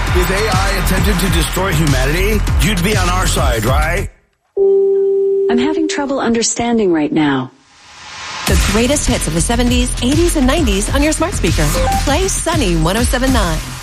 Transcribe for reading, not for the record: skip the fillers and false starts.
If AI attempted to destroy humanity, you'd be on our side, right? I'm having trouble understanding right now. The greatest hits of the 70s, 80s, and 90s on your smart speaker. Play Sunny 107.9.